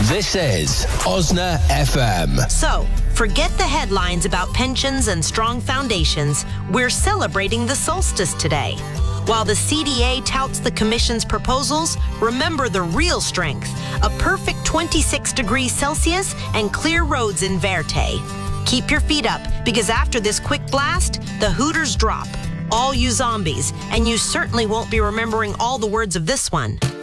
This is Osna FM. So, forget the headlines about pensions and strong foundations. We're celebrating the solstice today. While the CDA touts the Commission's proposals, remember the real strength, a perfect 26 degrees Celsius and clear roads in Verte. Keep your feet up, because after this quick blast, the Hooters drop. All you zombies, and you certainly won't be remembering all the words of this one.